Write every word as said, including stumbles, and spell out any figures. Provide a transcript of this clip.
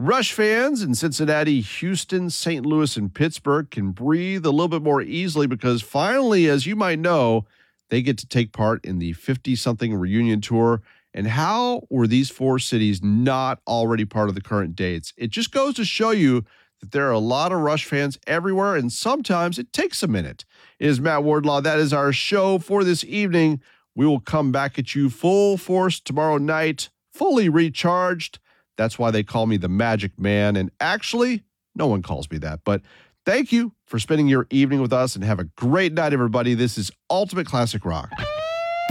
Rush fans in Cincinnati, Houston, Saint Louis, and Pittsburgh can breathe a little bit more easily because finally, as you might know, they get to take part in the fifty-something reunion tour. And how were these four cities not already part of the current dates? It just goes to show you that there are a lot of Rush fans everywhere, and sometimes it takes a minute. It is Matt Wardlaw. That is our show for this evening. We will come back at you full force tomorrow night, fully recharged. That's why they call me the Magic Man. And actually, no one calls me that. But thank you for spending your evening with us and have a great night, everybody. This is Ultimate Classic Rock.